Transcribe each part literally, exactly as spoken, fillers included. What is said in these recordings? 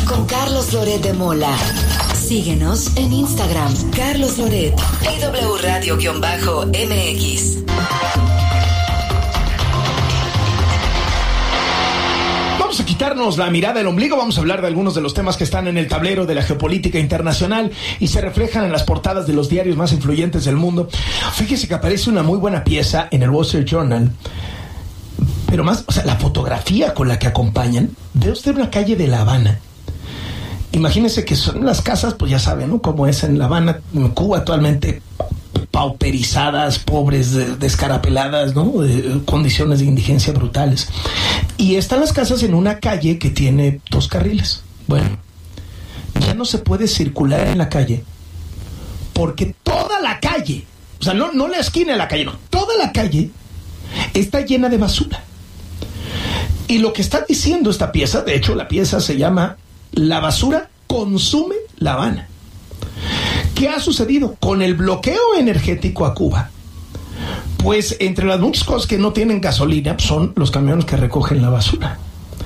con Carlos Loret de Mola. Síguenos en Instagram, Carlos Loret, y W Radio-M X. Vamos a quitarnos la mirada del ombligo, vamos a hablar de algunos de los temas que están en el tablero de la geopolítica internacional y se reflejan en las portadas de los diarios más influyentes del mundo. Fíjese que aparece una muy buena pieza en el Wall Street Journal, pero más, o sea, la fotografía con la que acompañan. Ve usted una calle de La Habana. Imagínese que son las casas, pues ya saben, ¿no? Como es en La Habana, en Cuba actualmente, pauperizadas, pobres, descarapeladas, ¿no? De condiciones de indigencia brutales. Y están las casas en una calle que tiene dos carriles. Bueno, ya no se puede circular en la calle porque toda la calle, o sea, no, no la esquina de la calle, no, toda la calle está llena de basura. Y lo que está diciendo esta pieza, de hecho la pieza se llama La basura consume La Habana. ¿Qué ha sucedido con el bloqueo energético a Cuba? Pues entre las muchas cosas que no tienen gasolina son los camiones que recogen la basura.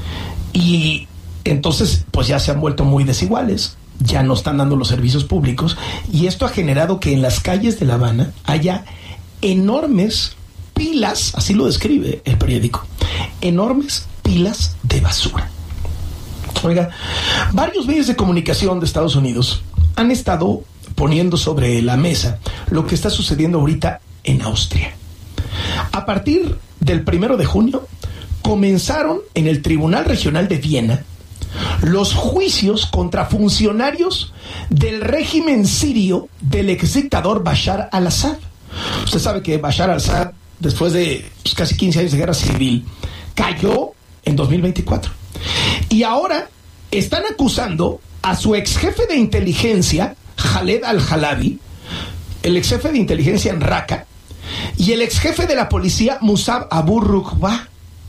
Y entonces pues ya se han vuelto muy desiguales, ya no están dando los servicios públicos, y esto ha generado que en las calles de La Habana haya enormes pilas, así lo describe el periódico, enormes pilas de basura. Oiga, varios medios de comunicación de Estados Unidos han estado poniendo sobre la mesa lo que está sucediendo ahorita en Austria. A partir del primero de junio comenzaron en el Tribunal Regional de Viena los juicios contra funcionarios del régimen sirio del exdictador Bashar al-Assad. Usted sabe que Bashar al-Assad, después de pues, casi quince años de guerra civil, cayó en dos mil veinticuatro. Y ahora están acusando a su ex jefe de inteligencia, Khaled al-Halabi, el ex jefe de inteligencia en Raqqa, y el ex jefe de la policía, Musab Abu Rukba.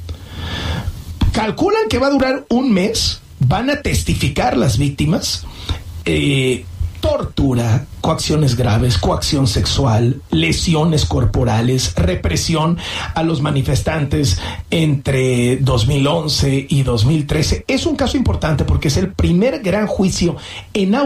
Calculan que va a durar un mes, van a testificar las víctimas, eh, tortura, coacciones graves, coacción sexual, lesiones corporales, represión a los manifestantes entre dos mil once y dos mil trece. Es un caso importante porque es el primer gran juicio en